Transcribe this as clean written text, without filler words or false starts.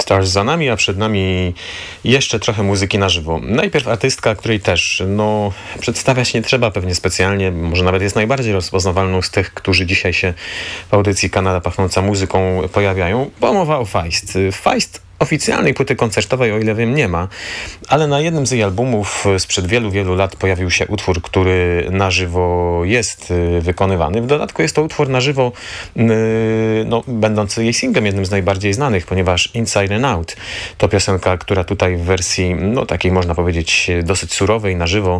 Stars za nami, a przed nami jeszcze trochę muzyki na żywo. Najpierw artystka, której też, przedstawiać nie trzeba pewnie specjalnie, może nawet jest najbardziej rozpoznawalną z tych, którzy dzisiaj się w audycji Kanada Pachnąca Muzyką pojawiają, bo mowa o Feist. Feist oficjalnej płyty koncertowej, o ile wiem, nie ma, ale na jednym z jej albumów sprzed wielu, wielu lat pojawił się utwór, który na żywo jest wykonywany. W dodatku jest to utwór na żywo, będący jej singlem, jednym z najbardziej znanych, ponieważ Inside and Out to piosenka, która tutaj w wersji, takiej można powiedzieć dosyć surowej, na żywo,